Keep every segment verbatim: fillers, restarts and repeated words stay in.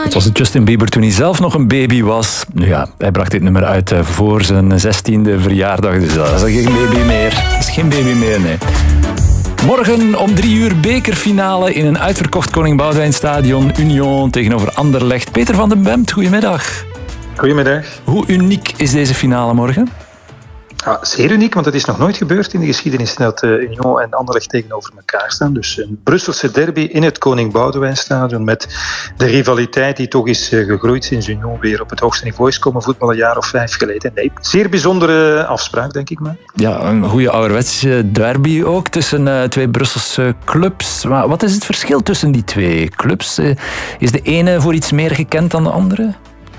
Het was Justin Bieber toen hij zelf nog een baby was. Nu ja, hij bracht dit nummer uit voor zijn zestiende verjaardag. Dus dat is geen baby meer. Dat is geen baby meer, nee. Morgen om drie uur bekerfinale in een uitverkocht Koning Boudewijnstadion. Union tegenover Anderlecht. Peter van den Bemt, goedemiddag. Goedemiddag. Hoe uniek is deze finale morgen? Ja, zeer uniek, want het is nog nooit gebeurd in de geschiedenis dat uh, Union en Anderlecht tegenover elkaar staan. Dus een Brusselse derby in het Koning Boudewijnstadion met de rivaliteit die toch is uh, gegroeid sinds Union weer op het hoogste niveau is komen voetballen een jaar of vijf geleden. Nee, zeer bijzondere afspraak, denk ik maar. Ja, een goede ouderwetse derby ook tussen uh, twee Brusselse clubs. Maar wat is het verschil tussen die twee clubs? Uh, is de ene voor iets meer gekend dan de andere?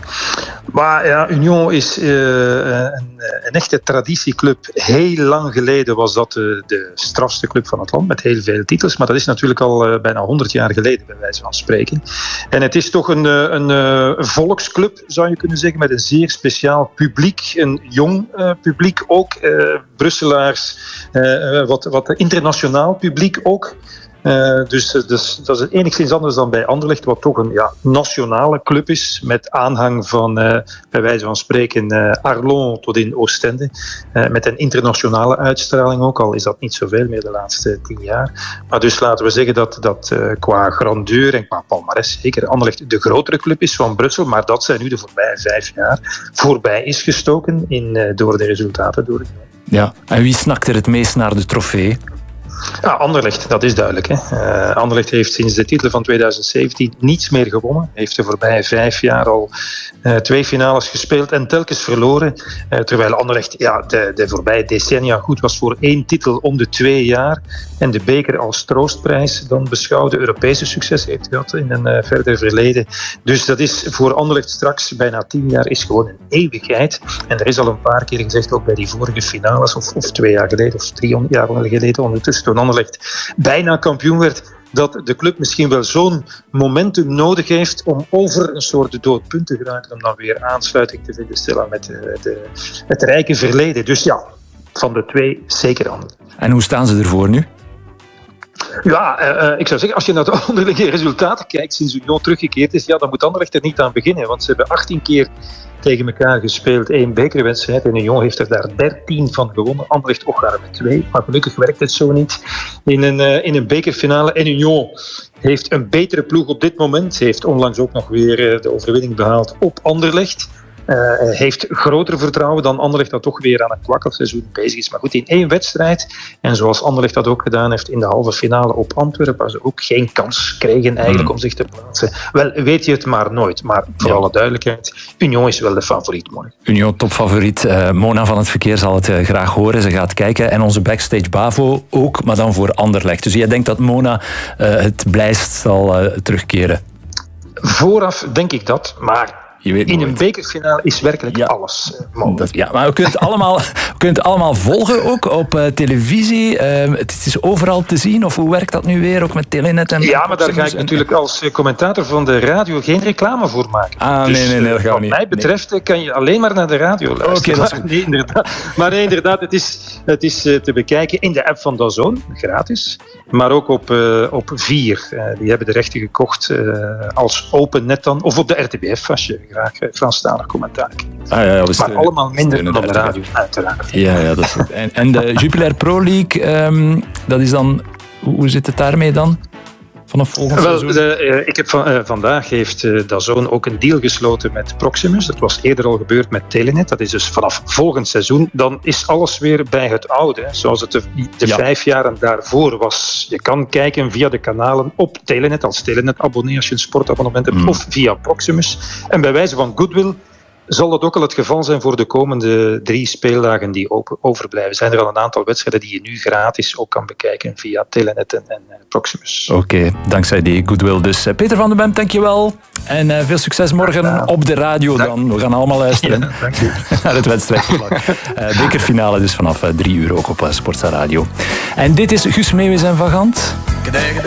Maar ja, Union is uh, een, een echte traditieclub. Heel lang geleden was dat de, de strafste club van het land met heel veel titels. Maar dat is natuurlijk al uh, bijna honderd jaar geleden, bij wijze van spreken. En het is toch een, een, een volksclub, zou je kunnen zeggen, met een zeer speciaal publiek. Een jong uh, publiek ook. Uh, Brusselaars, uh, wat, wat internationaal publiek ook. Uh, dus, dus dat is enigszins anders dan bij Anderlecht, wat toch een ja, nationale club is, met aanhang van, uh, bij wijze van spreken, uh, Arlon tot in Oostende. Uh, met een internationale uitstraling ook, al is dat niet zoveel meer de laatste tien jaar. Maar dus laten we zeggen dat, dat uh, qua grandeur en qua palmares zeker Anderlecht de grotere club is van Brussel, maar dat zij nu de voorbije vijf jaar voorbij is gestoken in, uh, door de resultaten. Door ja, en wie snakt er het meest naar de trofee? Ja, Anderlecht, dat is duidelijk. Hè. Uh, Anderlecht heeft sinds de titel van twintig zeventien niets meer gewonnen. Heeft de voorbije vijf jaar al uh, twee finales gespeeld en telkens verloren. Uh, terwijl Anderlecht ja, de, de voorbije decennia goed was voor één titel om de twee jaar. En de beker als troostprijs dan beschouwde Europese succes heeft gehad in een uh, verder verleden. Dus dat is voor Anderlecht straks bijna tien jaar is gewoon een eeuwigheid. En er is al een paar keer gezegd, ook bij die vorige finales, of, of twee jaar geleden, of drie jaar geleden ondertussen, toen Anderlecht bijna kampioen werd, dat de club misschien wel zo'n momentum nodig heeft om over een soort doodpunt te geraken, om dan weer aansluiting te vinden stellen met de, de, het rijke verleden. Dus ja, van de twee zeker Anderlecht. En hoe staan ze ervoor nu? Ja, uh, ik zou zeggen, als je naar de onderlinge resultaten kijkt sinds Union teruggekeerd is, ja, dan moet Anderlecht er niet aan beginnen, want ze hebben achttien keer tegen elkaar gespeeld, één bekerwedstrijd. En Union heeft er daar dertien van gewonnen. Anderlecht ook daar met twee. Maar gelukkig werkt het zo niet in een, uh, in een bekerfinale. En Union heeft een betere ploeg op dit moment. Ze heeft onlangs ook nog weer uh, de overwinning behaald op Anderlecht. Uh, heeft groter vertrouwen dan Anderlecht dat toch weer aan een kwakkelseizoen bezig is. Maar goed, in één wedstrijd, en zoals Anderlecht dat ook gedaan heeft in de halve finale op Antwerpen, waar ze ook geen kans kregen eigenlijk om zich te plaatsen. Wel, weet je het maar nooit. Maar voor ja. alle duidelijkheid, Union is wel de favoriet morgen. Union topfavoriet. Uh, Mona van het Verkeer zal het uh, graag horen. Ze gaat kijken. En onze backstage Bavo ook, maar dan voor Anderlecht. Dus jij denkt dat Mona uh, het blijst zal uh, terugkeren? Vooraf denk ik dat, maar in nooit. Een bekerfinale is werkelijk ja. alles uh, mogelijk. Dat, ja, maar we kunnen het allemaal, we kunnen het allemaal volgen, ook op uh, televisie. Uh, het is overal te zien, of hoe werkt dat nu weer, ook met Telenet? En ja, maar daar ga ik en, natuurlijk als uh, commentator van de radio geen reclame voor maken. Ah, dus, nee, nee, nee, dat gaan we niet. Wat mij betreft nee. kan je alleen maar naar de radio luisteren. Okay, maar, nee, inderdaad, maar nee, inderdaad, het is, het is uh, te bekijken in de app van DAZN, gratis. Maar ook op, uh, op vier. Uh, die hebben de rechten gekocht uh, als open net dan. Of op de R T B F, als je graag uh, Franstalig commentaar kijkt. Ah, ja, ja, maar uh, allemaal minder dan op de radio, uiteraard. Ja, ja, dat is het. En, en de Jupiler Pro League, um, dat is dan... Hoe zit het daarmee dan? Vanaf volgend Wel, seizoen? De, uh, ik heb van, uh, vandaag heeft uh, DAZN ook een deal gesloten met Proximus. Dat was eerder al gebeurd met Telenet. Dat is dus vanaf volgend seizoen. Dan is alles weer bij het oude. Zoals het de, de ja. vijf jaren daarvoor was. Je kan kijken via de kanalen op Telenet. Als Telenet-abonnee als je een sportabonnement hebt. Mm. Of via Proximus. En bij wijze van goodwill zal dat ook al het geval zijn voor de komende drie speeldagen die open, overblijven. Zijn er al een aantal wedstrijden die je nu gratis ook kan bekijken via Telenet en, en Proximus. Oké, okay, dankzij die goodwill dus. Peter van den Bemt, dankjewel. En uh, veel succes morgen ja. op de radio dank. dan. We gaan allemaal luisteren ja, dank je. naar het wedstrijdverslag. uh, bekerfinale dus vanaf uh, drie uur ook op uh, Sportza Radio. En dit is Guus Meeuwis en Van Gant.